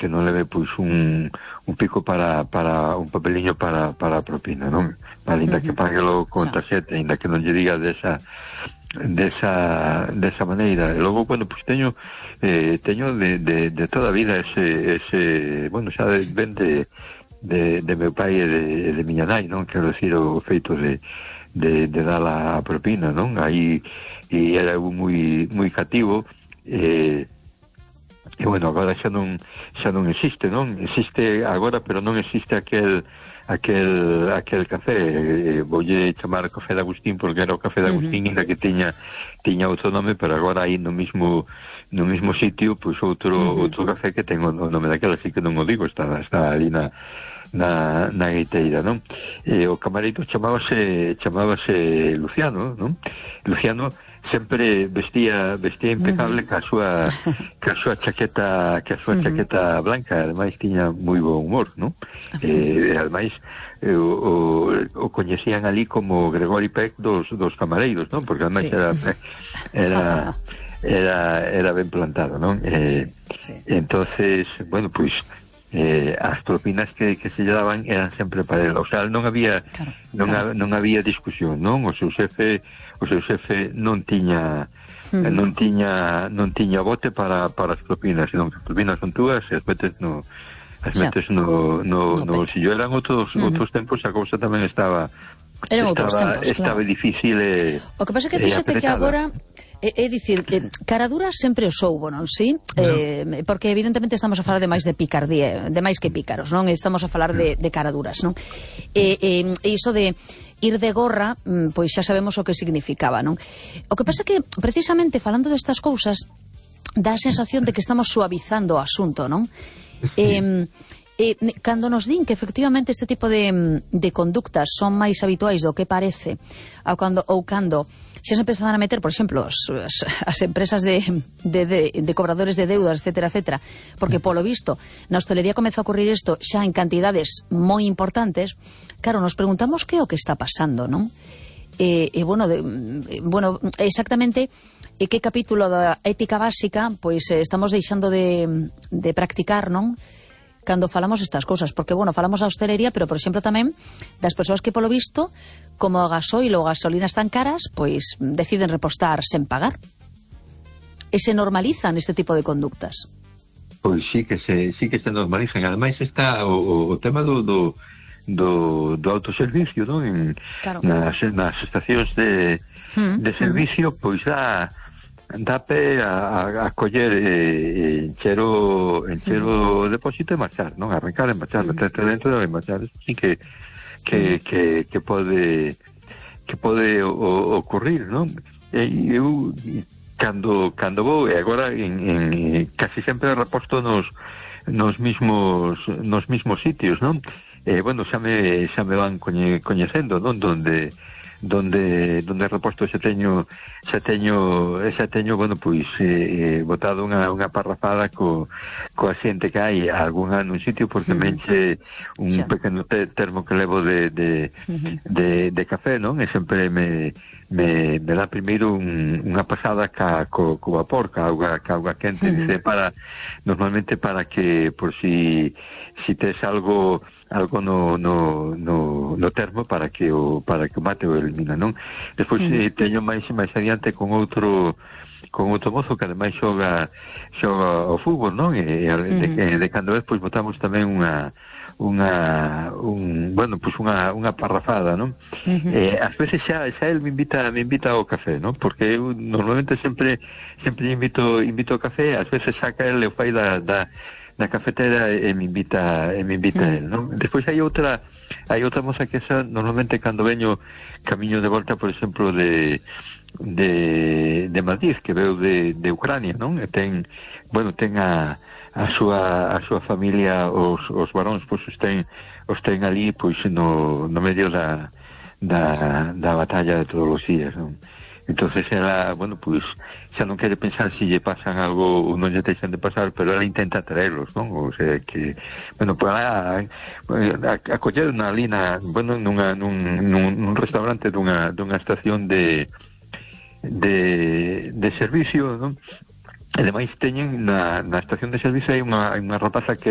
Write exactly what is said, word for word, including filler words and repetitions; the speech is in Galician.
que non leve pois un, un pico para, para un papeliño para, para a propina, non? Vale, ainda que paguelo con tarxeta, ainda que non lle diga desa desa desa maneira. E logo, bueno, pois teño eh, teño de, de, de toda a vida ese, ese bueno, xa de, ben de, de, de meu pai e de, de miña nai, non? Quero dicir, o feito de de, de dar a propina, non? Aí e era moi moi cativo, eh, e bueno, agora xa non xa non existe, non? Existe agora, pero non existe aquel aquel aquel café, eh, voulle chamar café de Agustín porque era o café de Agustín, ainda uh -huh. que tiña tiña outro nome, pero agora aí no mismo no mismo sitio, pois pues, outro uh -huh. outro café que ten o nome daquela, así que non o digo, está está ali na na, na gaiteira, non? E o camarito chamábase chamábase Luciano, non? Luciano sempre vestía vestía impecable uh -huh. ca súa ca súa chaqueta ca súa uh -huh. chaqueta blanca, ademais tiña moi bo humor, non? Uh -huh. Eh, ademais eh, o, o, o coñecían ali como Gregory Peck dos, dos camareiros, non? Porque ademais sí. era era era era ben plantado, non? Eh, sí, sí. Entonces, bueno, pois eh, as propinas que, que se lle daban eran sempre para él, o sea, non había claro, non, claro. A, non había discusión, non? O seu xefe o seu xefe non tiña mm. non tiña non tiña bote para, para as propinas, senón que as propinas son túas e as metes no as metes no, no, no, no bolsillo. Eran outros, mm. outros tempos, a cousa tamén estaba Eran estaba, outros tempos, estaba claro. difícil e, o que pasa é que fíxate que agora é, é dicir, eh, caradura sempre o soubo, non si? No. Eh, porque evidentemente estamos a falar de máis de picardía, de máis que pícaros, non? Estamos a falar de, de caraduras, non? E eh, eh, iso de ir de gorra, pois xa sabemos o que significaba, non? O que pasa é que, precisamente, falando destas cousas, dá a sensación de que estamos suavizando o asunto, non? Eh, eh, cando nos din que, efectivamente, este tipo de, de conductas son máis habituais do que parece, ou cando, ou cando xa se empezan a meter, por exemplo, as, as empresas de, de, de, de cobradores de deudas, etcétera, etcétera, porque, polo visto, na hostelería comeza a ocurrir isto xa en cantidades moi importantes. Claro, nos preguntamos que é o que está pasando, non? E, e bueno, de, bueno, exactamente e que capítulo da ética básica pois eh, estamos deixando de, de practicar, non? Cando falamos estas cousas, porque, bueno, falamos da hostelería, pero, por exemplo, tamén das persoas que, polo visto, como o gasoil ou gasolina están caras, pois deciden repostar sen pagar. E se normalizan este tipo de conductas. Pois sí que se sí que se normalizan. Ademais está o, o tema do, do, do, do autoservicio, non? En, claro. nas, nas estacións de, mm, de servicio, mm. pois dá dá pé a, a, a coller eh, enchero, enchero mm. o depósito e marchar, non? Arrancar e marchar, mm. meterte dentro e marchar. Eso sí que que, mm. que, que pode que pode o, o, ocurrir, non? E eu cando cando vou, e agora en, en, casi sempre reposto nos nos mismos nos mismos sitios, non? Eh, bueno, xa me xa me van coñe, coñecendo, non? Donde donde donde reposto xa teño xa teño xa teño bueno, pois eh, botado unha unha parrafada co coa xente que hai algún ano en sitio porque mm. me enche un xa. pequeno te, termo que levo de de, mm-hmm. de de café, non? E sempre me me, me dá primeiro un, unha pasada ca, co, co vapor, ca auga, ca auga quente, mm-hmm. dice, para normalmente para que por si si tes algo algo no, no, no, no termo para que o para que o mate o elimina, non? Despois mm. eh, teño máis máis adiante con outro con outro mozo que ademais xoga xoga o fútbol, non? E, mm. de, de, de cando vez pois botamos tamén unha unha un, bueno, pois unha unha parrafada, non? Mm-hmm. Eh, ás veces xa xa el me invita me invita ao café, non? Porque eu normalmente sempre sempre invito invito ao café, ás veces saca el e o fai da da na cafetera e me invita e me invita mm. el, non? Despois hai outra hai outra moza que esa normalmente cando veño camiño de volta, por exemplo, de de de Madrid, que veu de de Ucrania, non? E ten, bueno, ten a a súa a súa familia, os os varóns pois os ten os ten ali pois no no medio da da da batalla de todos os días, non? Entonces ela, bueno, pois xa non quere pensar se lle pasan algo ou non lle deixan de pasar, pero ela intenta traerlos, non? O sea que, bueno, pues a, a, a coller unha lina, bueno, nunha, nun, nun, nun restaurante dunha, dunha estación de de, de servicio, non? E ademais teñen na, na estación de servicio hai unha, hai unha rapaza que